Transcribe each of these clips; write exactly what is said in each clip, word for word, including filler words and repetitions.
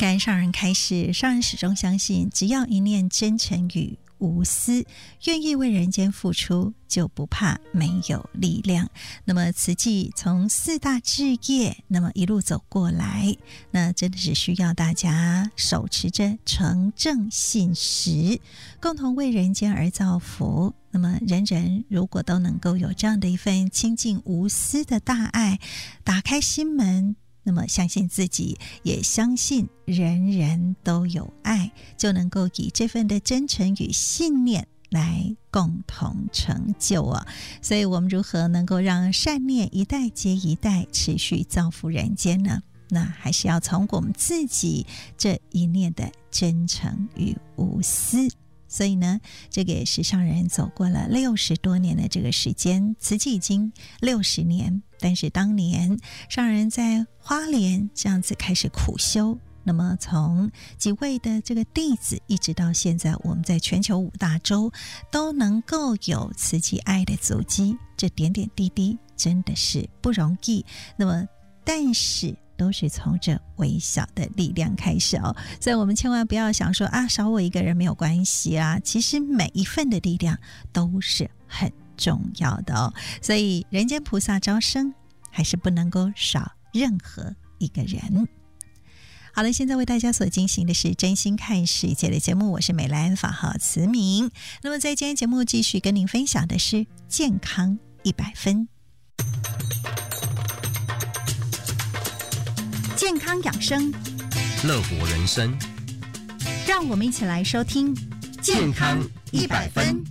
感恩上人开示，上人始终相信，只要一念真诚与无私，愿意为人间付出，就不怕没有力量。那么慈济从四大志业那么一路走过来，那真的是需要大家手持着诚正信实，共同为人间而造福。那么人人如果都能够有这样的一份清净无私的大爱，打开心门，那么相信自己，也相信人人都有爱，就能够以这份的真诚与信念来共同成就啊！所以我们如何能够让善念一代接一代持续造福人间呢？那还是要从我们自己这一念的真诚与无私。所以呢，这个也是上人走过了六十多年的这个时间，慈济已经六十年，但是当年上人在花莲这样子开始苦修，那么从几位的这个弟子一直到现在，我们在全球五大洲都能够有慈济爱的足迹，这点点滴滴真的是不容易。那么但是都是从这微小的力量开始哦，所以我们千万不要想说啊，少我一个人没有关系啊，其实每一份的力量都是很重要的哦。所以人间菩萨招生，还是不能够少任何一个人。好了，现在为大家所进行的是真心看世界的节目，我是美兰，法号慈明。那么在今天节目继续跟您分享的是健康一百分。健康养生， 乐活人生， 让我们一起来收听健康一百分。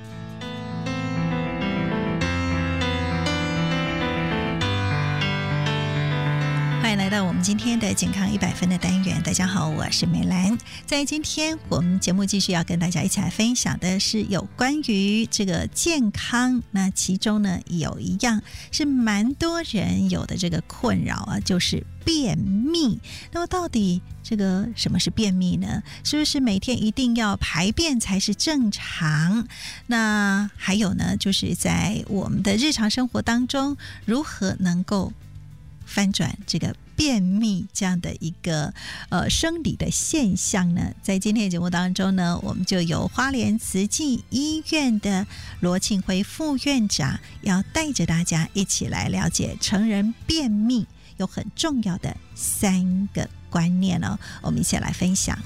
欢迎来到我们今天的健康一百分的单元。大家好，我是美兰。在今天我们节目继续要跟大家一起来分享的是有关于这个健康，那其中呢有一样是蛮多人有的这个困扰啊，就是便秘。那么到底这个什么是便秘呢？是不是每天一定要排便才是正常？那还有呢，就是在我们的日常生活当中，如何能够翻转这个便秘这样的一个呃生理的现象呢？在今天的节目当中呢，我们就有花莲慈济医院的罗庆辉副院长，要带着大家一起来了解成人便秘有很重要的三个观念哦，我们一起来分享。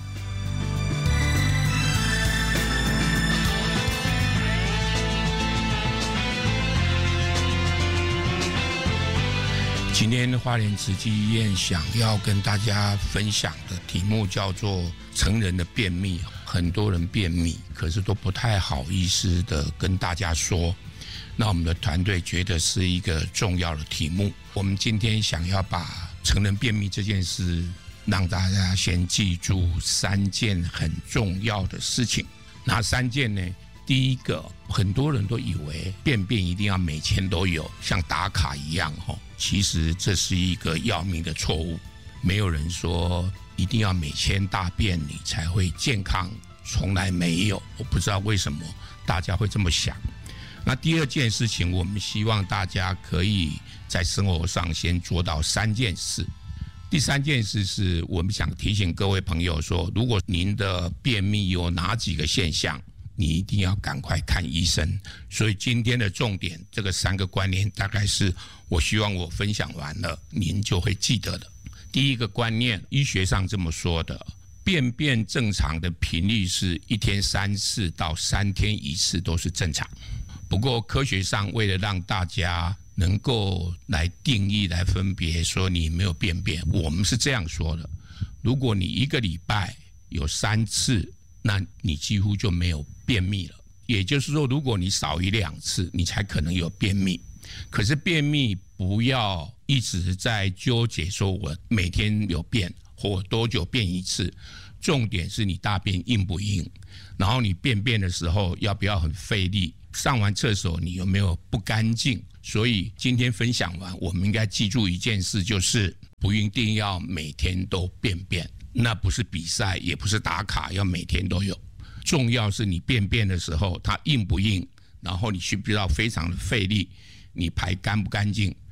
今天花莲慈济医院想要跟大家分享的题目叫做成人的便秘。很多人便秘，可是都不太好意思的跟大家说，那我们的团队觉得是一个重要的题目。我们今天想要把成人便秘这件事让大家先记住三件很重要的事情。哪三件呢？第一个，很多人都以为便便一定要每天都有，像打卡一样，其实这是一个要命的错误。没有人说一定要每天大便你才会健康，从来没有。我不知道为什么大家会这么想。那第二件事情，我们希望大家可以在生活上先做到三件事。第三件事是我们想提醒各位朋友说，如果您的便秘有哪几个现象，你一定要赶快看医生。所以今天的重点，这个三个观念大概是我希望我分享完了您就会记得的。第一个观念，医学上这么说的，便便正常的频率是一天三次到三天一次都是正常。不过科学上为了让大家能够来定义来分别说你没有便便，我们是这样说的，如果你一个礼拜有三次，那你几乎就没有便秘了。也就是说，如果你少于两次，你才可能有便秘。可是便秘不要一直在纠结说我每天有便或多久便一次，重点是你大便硬不硬，然后你便便的时候要不要很费力，上完厕所你有没有不干净。所以今天分享完，我们应该记住一件事，就是不一定要每天都便便，那不是比赛，也不是打卡要每天都有。重要是你便便的时候它硬不硬，然后你需不需要非常的费力，你排干不干净。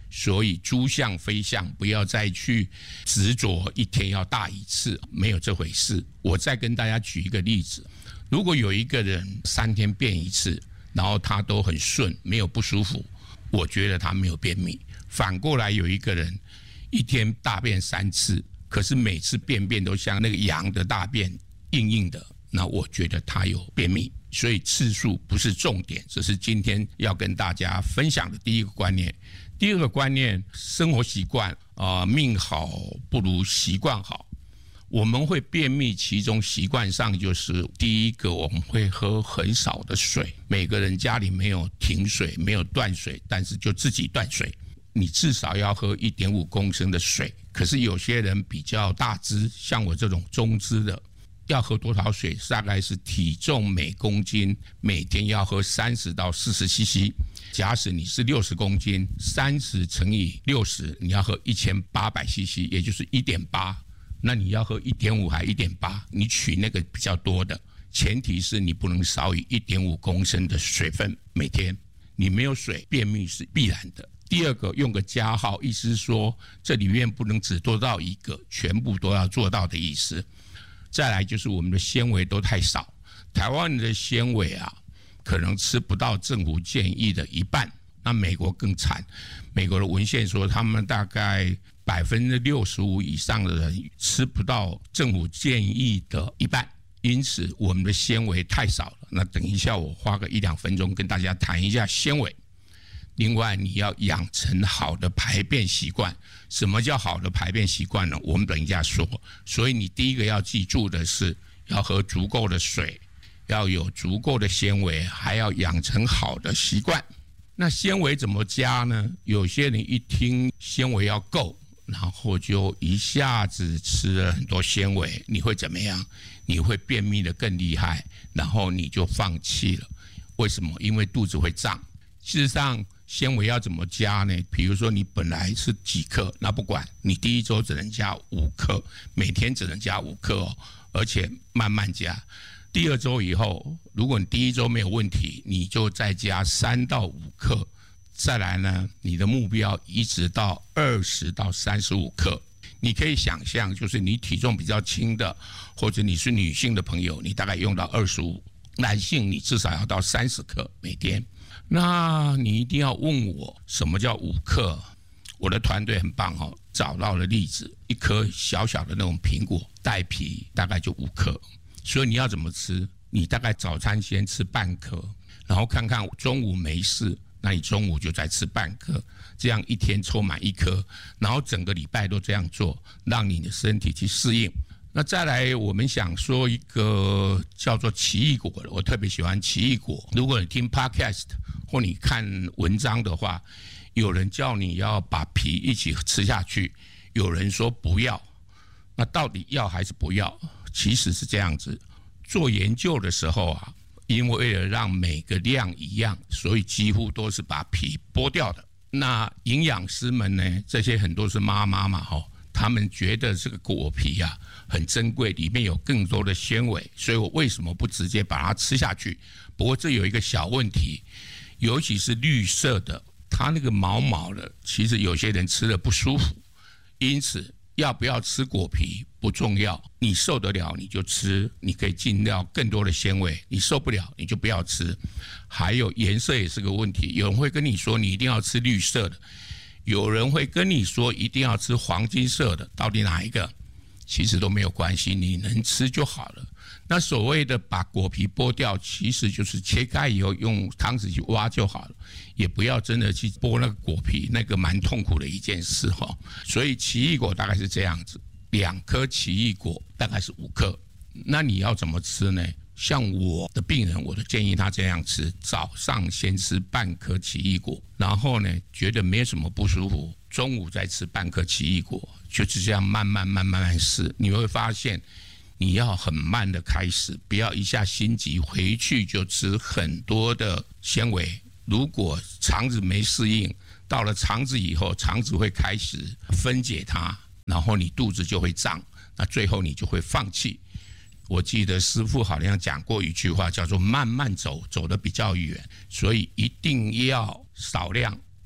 所以诸相非相，不要再去执着一天要大一次，没有这回事。我再跟大家举一个例子，如果有一个人三天便一次，然后他都很顺，没有不舒服，我觉得他没有便秘。反过来有一个人一天大便三次，可是每次便便都像那个羊的大便硬硬的，那我觉得他有便秘。所以次数不是重点，这是今天要跟大家分享的第一个观念。第二个观念，生活习惯啊、呃，命好不如习惯好。我们会便秘，其中习惯上就是第一个，我们会喝很少的水。每个人家里没有停水，没有断水，但是就自己断水。你至少要喝 一点五公升的水。可是有些人比较大只，像我这种中只的，要喝多少水？大概是体重每公斤每天要喝三十到四十 C C。假使你是六十公斤，三十乘以六十，你要喝一千八百 C C， 也就是 一点八。那你要喝 一点五 还 一点八， 你取那个比较多的，前提是你不能少于 一点五公升的水分每天。你没有水，便秘是必然的。第二个，用个加号，意思是说这里面不能只做到一个，全部都要做到的意思。再来就是我们的纤维都太少，台湾人的纤维啊，可能吃不到政府建议的一半。那美国更惨，美国的文献说他们大概百分之六十五以上的人吃不到政府建议的一半，因此我们的纤维太少了。那等一下我花个一两分钟跟大家谈一下纤维。另外你要养成好的排便习惯。什么叫好的排便习惯呢？我们等一下说。所以你第一个要记住的是要喝足够的水，要有足够的纤维，还要养成好的习惯。那纤维怎么加呢？有些人一听纤维要够，然后就一下子吃了很多纤维，你会怎么样？你会便秘的更厉害，然后你就放弃了。为什么？因为肚子会胀。事实上纤维要怎么加呢？比如说你本来是几克，那不管，你第一周只能加五克，每天只能加五克哦，而且慢慢加。第二周以后，如果你第一周没有问题，你就再加三到五克。再来呢，你的目标一直到二十到三十五克。你可以想象，就是你体重比较轻的，或者你是女性的朋友，你大概用到二十五，男性你至少要到三十克每天。那你一定要问我什么叫五克？我的团队很棒哦，找到了例子，一颗小小的那种苹果带皮大概就五克。所以你要怎么吃？你大概早餐先吃半颗，然后看看中午没事，那你中午就再吃半颗，这样一天凑满一颗，然后整个礼拜都这样做，让你的身体去适应。那再来，我们想说一个叫做奇异果的，我特别喜欢奇异果。如果你听 podcast 或你看文章的话，有人叫你要把皮一起吃下去，有人说不要。那到底要还是不要？其实是这样子，做研究的时候啊，因为为了让每个量一样，所以几乎都是把皮剥掉的。那营养师们呢，这些很多是妈妈嘛，他们觉得这个果皮啊很珍贵，里面有更多的纤维，所以我为什么不直接把它吃下去？不过这有一个小问题，尤其是绿色的，它那个毛毛的，其实有些人吃了不舒服。因此要不要吃果皮不重要，你受得了你就吃，你可以尽量更多的纤维，你受不了你就不要吃。还有颜色也是个问题，有人会跟你说你一定要吃绿色的，有人会跟你说一定要吃黄金色的，到底哪一个？其实都没有关系，你能吃就好了。那所谓的把果皮剥掉，其实就是切开以后用汤匙去挖就好了，也不要真的去剥那个果皮，那个蛮痛苦的一件事哈。所以奇异果大概是这样子，两颗奇异果大概是五克。那你要怎么吃呢？像我的病人，我都建议他这样吃：早上先吃半颗奇异果，然后呢觉得没什么不舒服，中午再吃半颗奇异果，就是这样慢慢慢慢慢试。你会发现你要很慢的开始，不要一下心急，回去就吃很多的纤维。如果肠子没适应，到了肠子以后，肠子会开始分解它，然后你肚子就会胀，那最后你就会放弃。我记得师父好像讲过一句话，叫做慢慢走，走得比较远，所以一定要少量，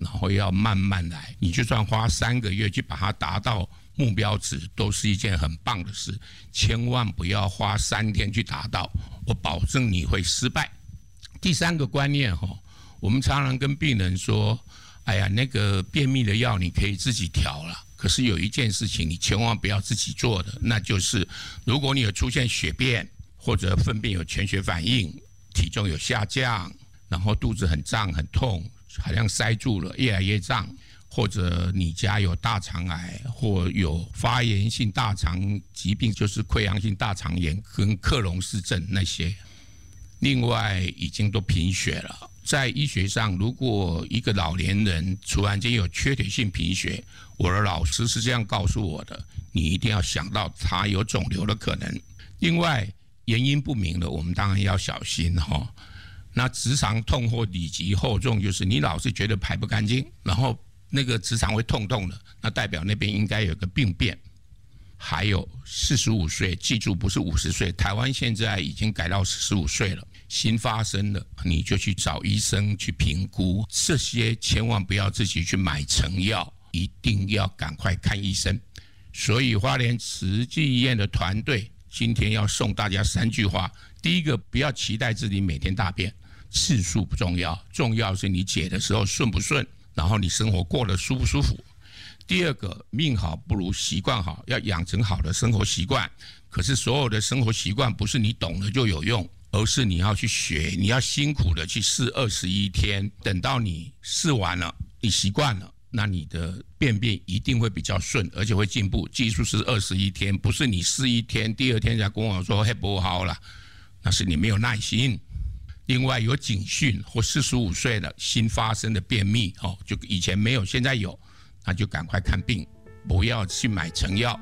然后要慢慢来。你就算花三个月去把它达到目标值，都是一件很棒的事。千万不要花三天去达到，我保证你会失败。第三个观念，我们常常跟病人说，哎呀，那个便秘的药你可以自己调了。可是有一件事情你千万不要自己做的，那就是如果你有出现血便或者粪便有全血反应，体重有下降，然后肚子很胀很痛，好像塞住了，越来越胀，或者你家有大肠癌或有发炎性大肠疾病，就是溃疡性大肠炎跟克隆氏症那些，另外已经都贫血了。在医学上，如果一个老年人突然间有缺铁性贫血，我的老师是这样告诉我的，你一定要想到他有肿瘤的可能。另外原因不明的，我们当然要小心哈。那直肠痛或里急后重，就是你老是觉得排不干净，然后那个直肠会痛痛的，那代表那边应该有个病变。还有四十五岁，记住不是五十岁，台湾现在已经改到四十五岁了，新发生的你就去找医生去评估，这些千万不要自己去买成药，一定要赶快看医生。所以花莲慈济医院的团队今天要送大家三句话。第一个，不要期待自己每天大便，次数不重要，重要是你解的时候顺不顺，然后你生活过得舒不舒服。第二个，命好不如习惯好，要养成好的生活习惯。可是所有的生活习惯不是你懂了就有用，而是你要去学，你要辛苦的去试二十一天，等到你试完了，你习惯了，那你的便便一定会比较顺，而且会进步。技术是二十一天，不是你试一天，第二天才跟我说嘿不好了，那是你没有耐心。另外有警讯或四十五岁的新发生的便秘，就以前没有现在有，那就赶快看病，不要去买成药。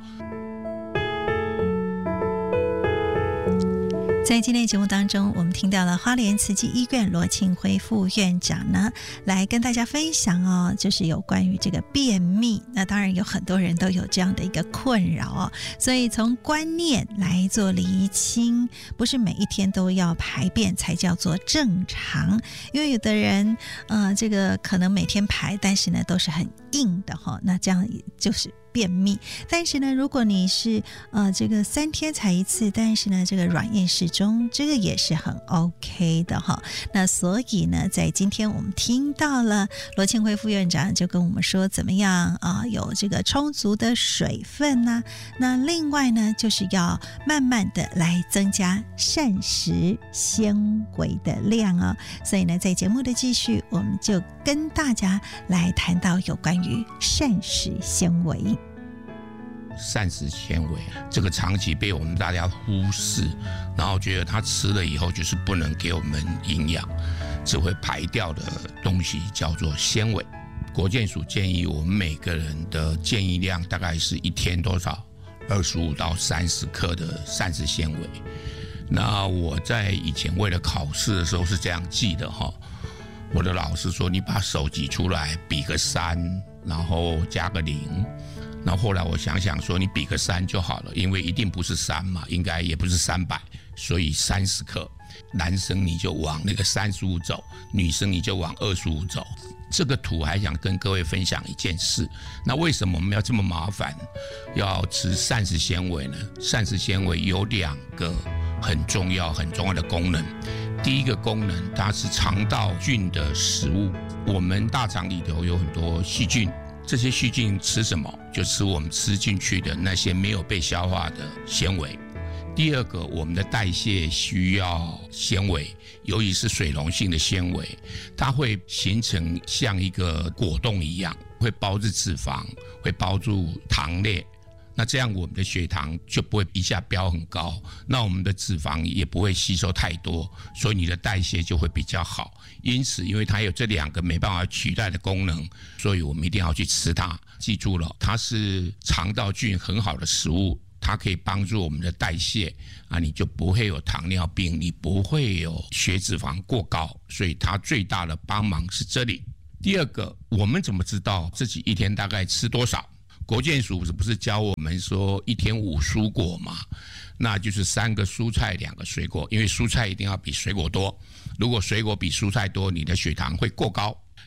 在今天节目当中，我们听到了花莲慈济医院罗庆辉副院长呢，来跟大家分享哦，就是有关于这个便秘。那当然有很多人都有这样的一个困扰哦，所以从观念来做厘清，不是每一天都要排便才叫做正常。因为有的人，呃，这个可能每天排，但是呢都是很硬的哈、哦，那这样就是便秘。但是呢，如果你是呃这个三天才一次，但是呢这个软硬适中，这个也是很 OK 的哈。那所以呢，在今天我们听到了罗庆辉副院长就跟我们说，怎么样啊、呃、有这个充足的水分呢、啊？那另外呢，就是要慢慢的来增加膳食纤维的量哦。所以呢，在节目的继续，我们就跟大家来谈到有关于膳食纤维。 膳食纤维这个长期被我们大家忽视，然后觉得它吃了以后就是不能给我们营养，只会排掉的东西叫做纤维。国健署建议我们每个人的建议量大概是一天多少？二十五到三十克的膳食纤维。那我在以前为了考试的时候是这样记的哈，我的老师说你把手挤出来比个三，然后加个零。然后后来我想想说，你比个三就好了，因为一定不是三嘛，应该也不是三百，所以三十克。男生你就往那个三十五走，女生你就往二十五走。这个图还想跟各位分享一件事，那为什么我们要这么麻烦，要吃膳食纤维呢？膳食纤维有两个很重要很重要的功能。第一个功能，它是肠道菌的食物，我们大肠里头有很多细菌。这些细菌吃什么？就吃我们吃进去的那些没有被消化的纤维。第二个，我们的代谢需要纤维，尤其是水溶性的纤维，它会形成像一个果冻一样，会包住脂肪，会包住糖类。那这样我们的血糖就不会一下飙很高，那我们的脂肪也不会吸收太多，所以你的代谢就会比较好。因此因为它有这两个没办法取代的功能，所以我们一定要去吃它。记住了，它是肠道菌很好的食物，它可以帮助我们的代谢啊，你就不会有糖尿病，你不会有血脂肪过高，所以它最大的帮忙是这里。第二个，我们怎么知道自己一天大概吃多少？国健署不是教我们说一天五蔬果吗？那就是三个蔬菜两个水果，因为蔬菜一定要比水果多，如果水果比蔬菜多，你的血糖会过高。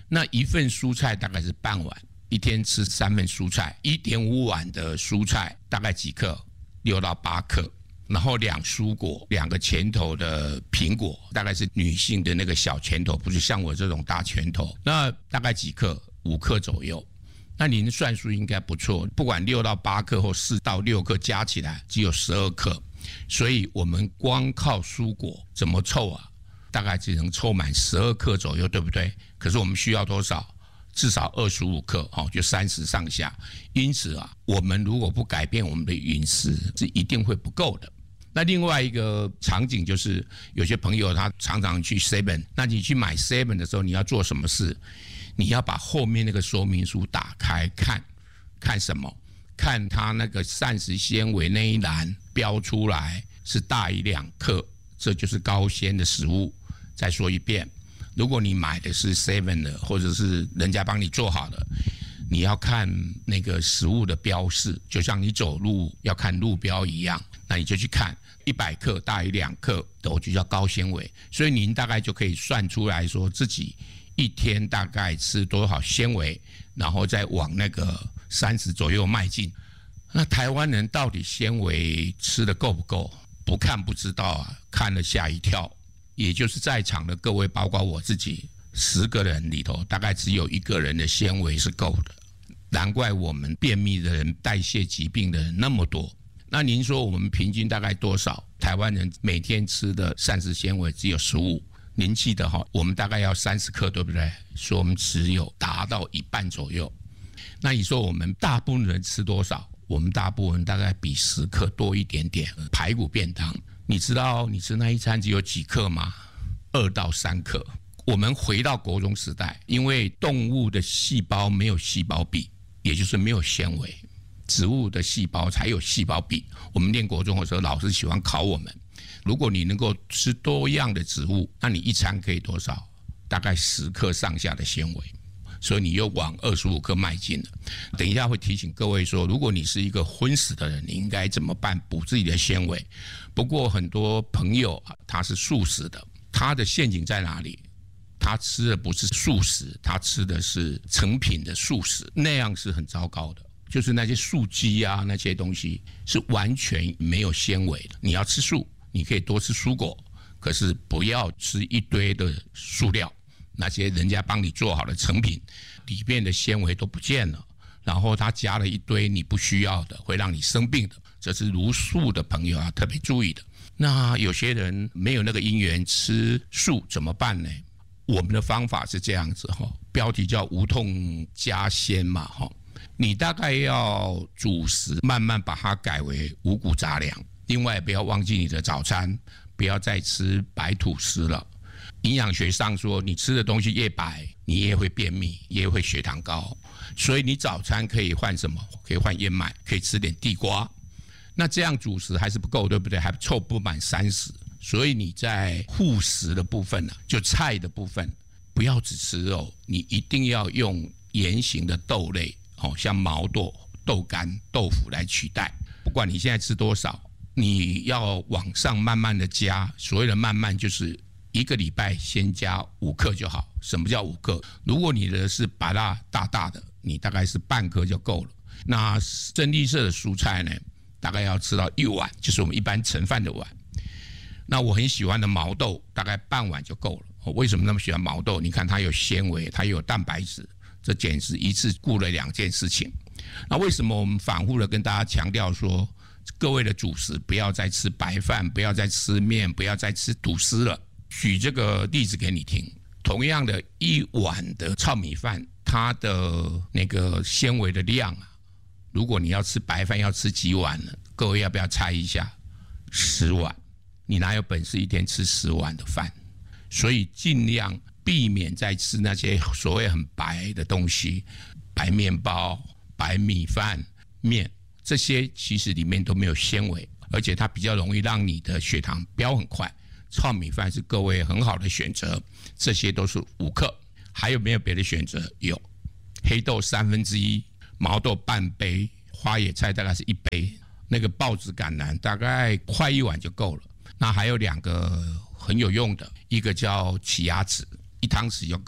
那一份蔬菜大概是半碗，一天吃三份蔬菜， 一点五碗的蔬菜大概几克？六到八克。然后两蔬果，两个拳头的苹果，大概是女性的那个小拳头，不是像我这种大拳头。那大概几克？五克左右。那您的算术应该不错，不管六到八克或四到六克加起来只有十二克，所以我们光靠蔬果怎么凑啊？大概只能凑满十二克左右，对不对？可是我们需要多少？至少二十五克，就三十上下。因此啊，我们如果不改变我们的饮食，是一定会不够的。那另外一个场景就是，有些朋友他常常去 seven， 那你去买 seven 的时候，你要做什么事？你要把后面那个说明书打开看，看什么？看它那个膳食纤维那一栏标出来是大于两克，这就是高纤的食物。再说一遍，如果你买的是 seven 的，或者是人家帮你做好的，你要看那个食物的标示，就像你走路要看路标一样，那你就去看一百克大于两克的，就叫高纤维。所以您大概就可以算出来说自己一天大概吃多少纤维，然后再往那个三十左右迈进。那台湾人到底纤维吃的够不够？不看不知道啊，看了吓一跳。也就是在场的各位，包括我自己，十个人里头大概只有一个人的纤维是够的。难怪我们便秘的人、代谢疾病的人那么多。那您说我们平均大概多少？台湾人每天吃的膳食纤维只有十五。您记得哈，我们大概要三十克，对不对？所以我们只有达到一半左右。那你说我们大部分人吃多少？我们大部分大概比十克多一点点。排骨便当，你知道你吃那一餐只有几克吗？二到三克。我们回到国中时代，因为动物的细胞没有细胞壁，也就是没有纤维，植物的细胞才有细胞壁。我们念国中的时候，老师喜欢考我们，如果你能够吃多样的植物，那你一餐可以多少？大概十克上下的纤维。所以你又往二十五克迈进了。等一下会提醒各位说，如果你是一个荤食的人，你应该怎么办补自己的纤维？不过很多朋友他是素食的，他的陷阱在哪里？他吃的不是素食，他吃的是成品的素食，那样是很糟糕的。就是那些素鸡啊，那些东西是完全没有纤维的。你要吃素，你可以多吃蔬果，可是不要吃一堆的素料。那些人家帮你做好的成品里面的纤维都不见了，然后他加了一堆你不需要的，会让你生病的，这是茹素的朋友要特别注意的。那有些人没有那个因缘吃素怎么办呢？我们的方法是这样子，标题叫无痛加纤嘛，你大概要主食慢慢把它改为五谷杂粮。另外不要忘记你的早餐不要再吃白吐司了。营养学上说，你吃的东西越白，你也会便秘，也会血糖高。所以你早餐可以换什么？可以换燕麦，可以吃点地瓜。那这样主食还是不够，对不对？还凑不满三十。所以你在副食的部分、啊、就菜的部分，不要只吃肉，你一定要用圆形的豆类，哦、像毛豆、豆干、豆腐来取代。不管你现在吃多少，你要往上慢慢的加。所谓的慢慢就是一个礼拜先加五克就好。什么叫五克？如果你的是芭乐大大的，你大概是半颗就够了。那深绿色的蔬菜呢，大概要吃到一碗，就是我们一般盛饭的碗。那我很喜欢的毛豆，大概半碗就够了。为什么那么喜欢毛豆？你看它有纤维，它有蛋白质，这简直一次顾了两件事情。那为什么我们反复的跟大家强调说，各位的主食不要再吃白饭，不要再吃面，不要再吃吐司了？举这个例子给你听，同样的一碗的糙米饭，它的那个纤维的量啊，如果你要吃白饭要吃几碗呢？各位要不要猜一下？十碗。你哪有本事一天吃十碗的饭？所以尽量避免再吃那些所谓很白的东西，白面包、白米饭、面，这些其实里面都没有纤维，而且它比较容易让你的血糖飙很快。糙米饭是各位很好的选择，这些都是五克。还有没有别的选择？有，黑豆三分之一，毛豆半杯，花椰菜大概是一杯，那个豹子甘蓝大概快一碗就够了。那还有两个很有用的，一个叫奇亚籽，一汤匙就够了。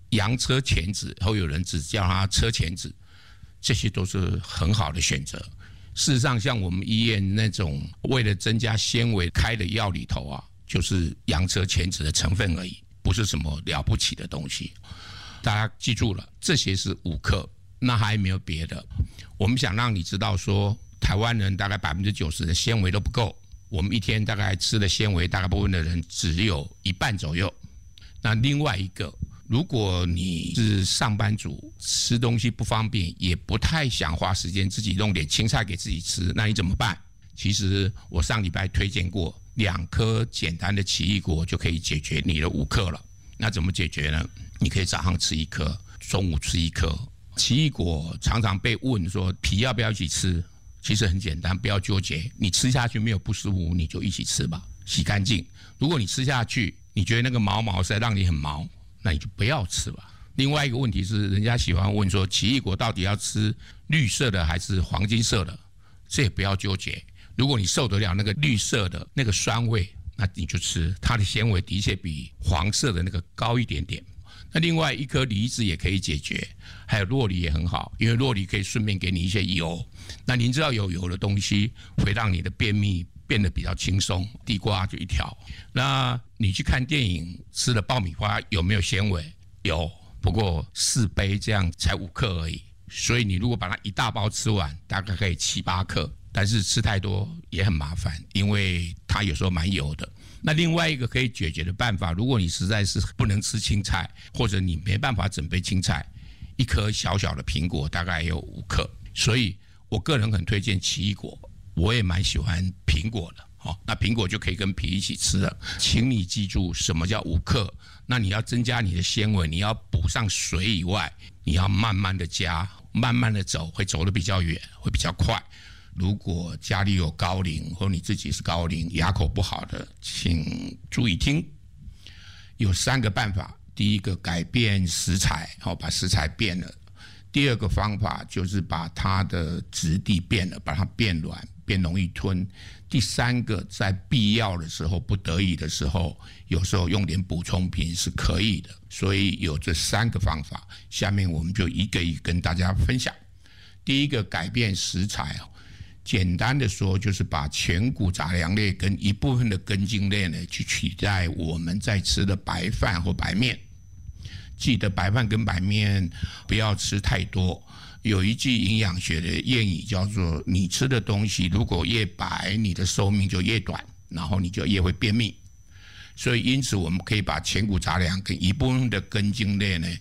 洋车前子，或有人只叫它车前子，这些都是很好的选择。事实上，像我们医院那种为了增加纤维开的药里头啊，就是洋车前子的成分而已，不是什么了不起的东西。大家记住了，这些是五克，那还没有别的。我们想让你知道说，台湾人大概百分之九十的纤维都不够，我们一天大概吃的纤维，大概部分的人只有一半左右。那另外一个，如果你是上班族，吃东西不方便，也不太想花时间自己弄点青菜给自己吃，那你怎么办？其实我上礼拜推荐过，两颗简单的奇异果就可以解决你的五克了。那怎么解决呢？你可以早上吃一颗，中午吃一颗。奇异果常常被问说皮要不要一起吃，其实很简单，不要纠结，你吃下去没有不舒服，你就一起吃吧，洗干净。如果你吃下去，你觉得那个毛毛实在让你很毛，那你就不要吃吧。另外一个问题是，人家喜欢问说奇异果到底要吃绿色的还是黄金色的，这也不要纠结。如果你受得了那个绿色的那个酸味，那你就吃，它的纤维的确比黄色的那个高一点点。那另外一颗梨子也可以解决，还有酪梨也很好，因为酪梨可以顺便给你一些油。那您知道有油的东西会让你的便秘变得比较轻松，地瓜就一条。那你去看电影吃了爆米花有没有纤维？有，不过四杯这样才五克而已，所以你如果把它一大包吃完，大概可以七八克，但是吃太多也很麻烦，因为它有时候蛮油的。那另外一个可以解决的办法，如果你实在是不能吃青菜，或者你没办法准备青菜，一颗小小的苹果大概有五克，所以我个人很推荐奇异果，我也蛮喜欢苹果的。哦，那苹果就可以跟皮一起吃了。请你记住什么叫五克，那你要增加你的纤维，你要补上水以外，你要慢慢的加，慢慢的走，会走得比较远，会比较快。如果家里有高龄，或你自己是高龄，牙口不好的，请注意听。有三个办法，第一个改变食材，把食材变了；第二个方法就是把它的质地变了，把它变软，变容易吞；第三个，在必要的时候，不得已的时候，有时候用点补充品是可以的。所以有这三个方法，下面我们就一个一个跟大家分享。第一个，改变食材，简单的说，就是把全谷杂粮类跟一部分的根茎类呢，去取代我们在吃的白饭或白面。记得白饭跟白面不要吃太多。有一句营养学的谚语叫做：你吃的东西如果越白，你的寿命就越短，然后你就越会便秘。所以因此我们可以把全谷杂粮跟一部分的根茎类呢，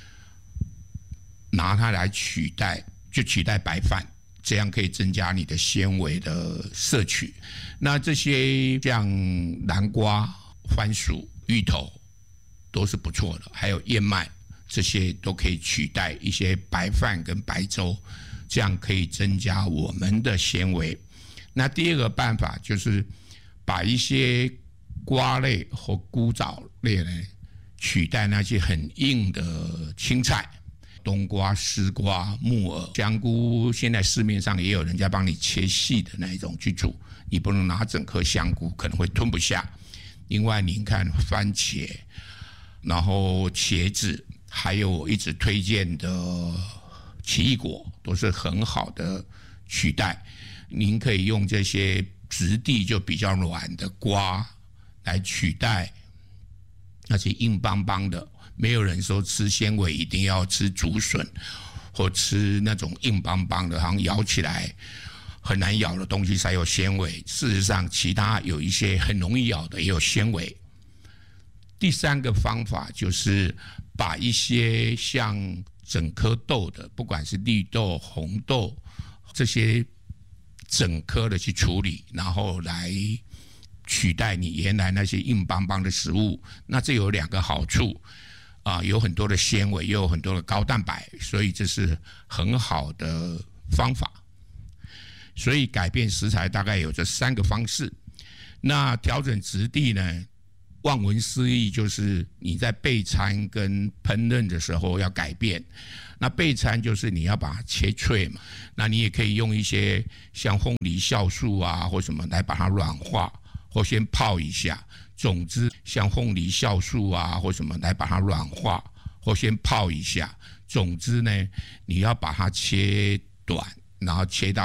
拿它来取代，就取代白饭。这样可以增加你的纤维的摄取。那这些像南瓜、番薯、芋头都是不错的，还有燕麦，这些都可以取代一些白饭跟白粥，这样可以增加我们的纤维。那第二个办法就是把一些瓜类或菇藻类呢，取代那些很硬的青菜。冬瓜、丝瓜、木耳、香菇，现在市面上也有人家帮你切细的那一种去煮，你不能拿整颗香菇，可能会吞不下。另外您看番茄，然后茄子，还有我一直推荐的奇异果，都是很好的取代。您可以用这些质地就比较软的瓜来取代那些硬邦邦的。没有人说吃纤维一定要吃竹笋，或吃那种硬邦邦的，好像咬起来很难咬的东西才有纤维。事实上，其他有一些很容易咬的也有纤维。第三个方法就是把一些像整颗豆的，不管是绿豆、红豆这些整颗的去处理，然后来取代你原来那些硬邦邦的食物。那这有两个好处。啊，有很多的纤维，也有很多的高蛋白，所以这是很好的方法。所以改变食材大概有这三个方式。那调整质地呢，望文思义就是你在备餐跟烹饪的时候要改变。那备餐就是你要把它切脆嘛，那你也可以用一些像凤梨酵素啊或什么来把它软化，或先泡一下。总之，像凤梨酵素啊或什么来把它软化， 或先泡一下。总之呢，你要把它切短，然后切到